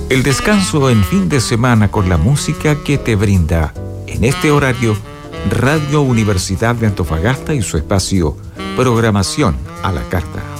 El descanso en fin de semana con la música que te brinda, en este horario, Radio Universidad de Antofagasta y su espacio Programación a la Carta.